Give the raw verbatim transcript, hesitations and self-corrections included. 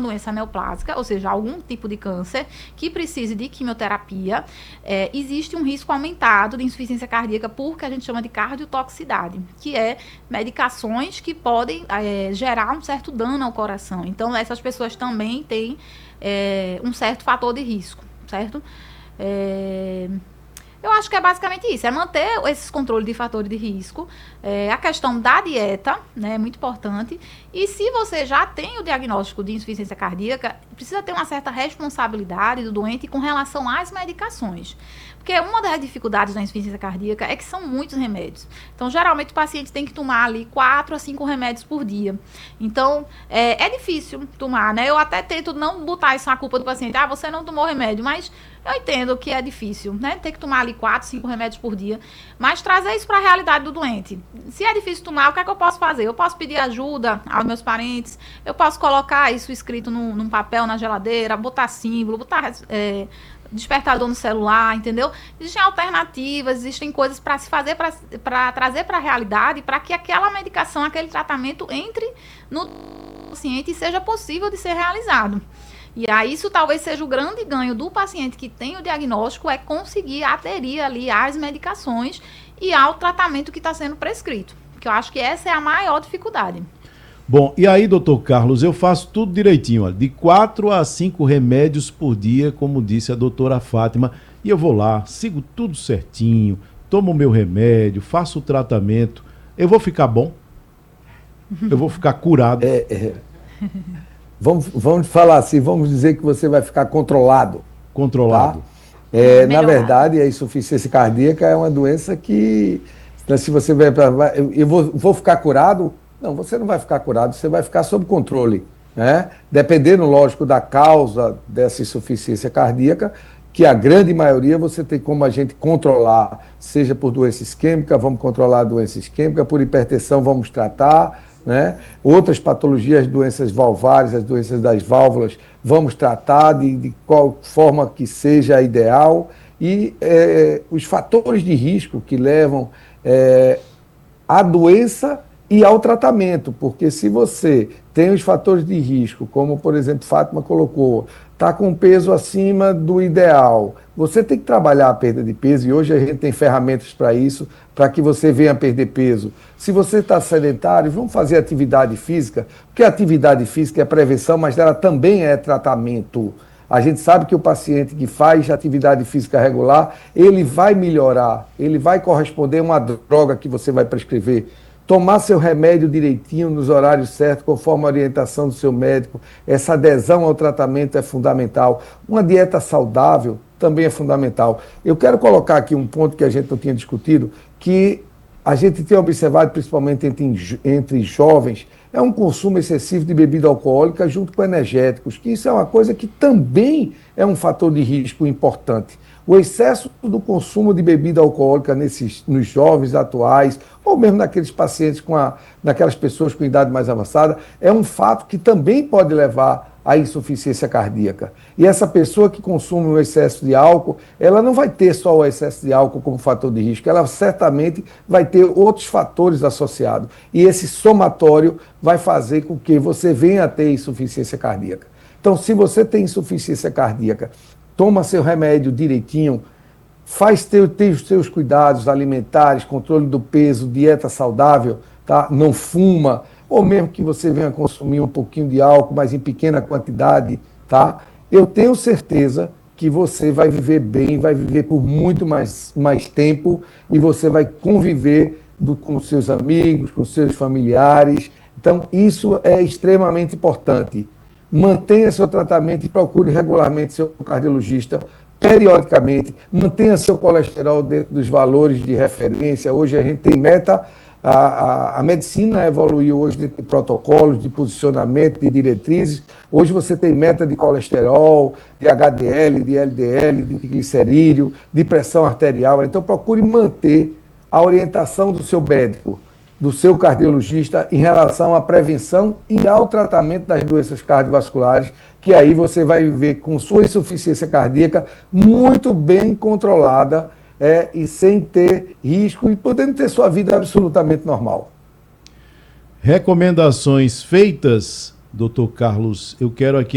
doença neoplásica, ou seja, algum tipo de câncer que precise de quimioterapia, é, existe um risco aumentado de insuficiência cardíaca por que a gente chama de cardiotoxicidade, que é medicações que podem é, gerar um certo dano ao coração. Então, essas pessoas também têm é, um certo fator de risco, certo? É... Eu acho que é basicamente isso, é manter esses controles de fatores de risco, é, a questão da dieta, né, é muito importante, e se você já tem o diagnóstico de insuficiência cardíaca, precisa ter uma certa responsabilidade do doente com relação às medicações. Porque uma das dificuldades da insuficiência cardíaca é que são muitos remédios. Então, geralmente, o paciente tem que tomar ali quatro a cinco remédios por dia. Então, é, é difícil tomar, né? Eu até tento não botar isso na culpa do paciente. Ah, você não tomou remédio, mas eu entendo que é difícil, né? Ter que tomar ali quatro, cinco remédios por dia. Mas trazer isso para a realidade do doente. Se é difícil tomar, o que é que eu posso fazer? Eu posso pedir ajuda aos meus parentes, eu posso colocar isso escrito num, num papel na geladeira, botar símbolo, botar... É, despertador no celular, entendeu? Existem alternativas, existem coisas para se fazer, para trazer para a realidade, para que aquela medicação, aquele tratamento entre no paciente e seja possível de ser realizado. E aí isso talvez seja o grande ganho do paciente que tem o diagnóstico, é conseguir aderir ali às medicações e ao tratamento que está sendo prescrito. Porque eu acho que essa é a maior dificuldade. Bom, e aí, doutor Carlos, eu faço tudo direitinho, ó, de quatro a cinco remédios por dia, como disse a doutora Fátima, e eu vou lá, sigo tudo certinho, tomo o meu remédio, faço o tratamento, eu vou ficar bom? Eu vou ficar curado? É, é. Vamos, vamos falar assim, vamos dizer que você vai ficar controlado. Controlado. Tá? É, na verdade, a insuficiência cardíaca é uma doença que, se você vai, eu vou, vou ficar curado... Não, você não vai ficar curado, você vai ficar sob controle, né? Dependendo, lógico, da causa dessa insuficiência cardíaca, que a grande maioria você tem como a gente controlar, seja por doença isquêmica, vamos controlar a doença isquêmica, por hipertensão vamos tratar, né? Outras patologias, doenças valvares, as doenças das válvulas, vamos tratar de, de qual forma que seja ideal, e é, os fatores de risco que levam é, à doença e ao tratamento, porque se você tem os fatores de risco, como por exemplo Fátima colocou, está com peso acima do ideal, você tem que trabalhar a perda de peso, e hoje a gente tem ferramentas para isso, para que você venha perder peso. Se você está sedentário, vamos fazer atividade física, porque a atividade física é prevenção, mas ela também é tratamento. A gente sabe que o paciente que faz atividade física regular, ele vai melhorar, ele vai corresponder a uma droga que você vai prescrever. Tomar seu remédio direitinho, nos horários certos, conforme a orientação do seu médico. Essa adesão ao tratamento é fundamental. Uma dieta saudável também é fundamental. Eu quero colocar aqui um ponto que a gente não tinha discutido, que a gente tem observado, principalmente entre, entre jovens, é um consumo excessivo de bebida alcoólica junto com energéticos, que isso é uma coisa que também é um fator de risco importante. O excesso do consumo de bebida alcoólica nesses, nos jovens atuais, ou mesmo naqueles pacientes, com a, naquelas pessoas com idade mais avançada, é um fato que também pode levar à insuficiência cardíaca. E essa pessoa que consome um excesso de álcool, ela não vai ter só o excesso de álcool como fator de risco, ela certamente vai ter outros fatores associados. E esse somatório vai fazer com que você venha a ter insuficiência cardíaca. Então, se você tem insuficiência cardíaca, toma seu remédio direitinho, faz ter, ter os seus cuidados alimentares, controle do peso, dieta saudável, tá? Não fuma, ou mesmo que você venha consumir um pouquinho de álcool, mas em pequena quantidade, tá? Eu tenho certeza que você vai viver bem, vai viver por muito mais, mais tempo, e você vai conviver do, com seus amigos, com seus familiares. Então, isso é extremamente importante. Mantenha seu tratamento e procure regularmente seu cardiologista, periodicamente. Mantenha seu colesterol dentro dos valores de referência. Hoje a gente tem meta, a, a, a medicina evoluiu hoje de protocolos, de posicionamento, de diretrizes. Hoje você tem meta de colesterol, de H D L, de L D L, de glicerídeo, de pressão arterial. Então procure manter a orientação do seu médico, do seu cardiologista, em relação à prevenção e ao tratamento das doenças cardiovasculares, que aí você vai viver com sua insuficiência cardíaca muito bem controlada, é, e sem ter risco, e podendo ter sua vida absolutamente normal. Recomendações feitas, doutor Carlos, eu quero aqui